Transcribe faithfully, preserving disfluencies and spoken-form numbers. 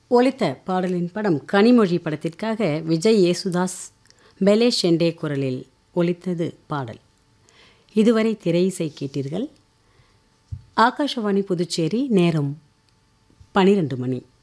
ஒலித்த பாடலின் படம் கனிமொழி படத்திற்காக விஜய் யேசுதாஸ் பெலே ஷெண்டே குரலில் ஒலித்தது பாடல். இதுவரை திரை இசை கேட்டீர்கள். ஆகாஷவாணி புதுச்சேரி. நேரம் பனிரெண்டு மணி.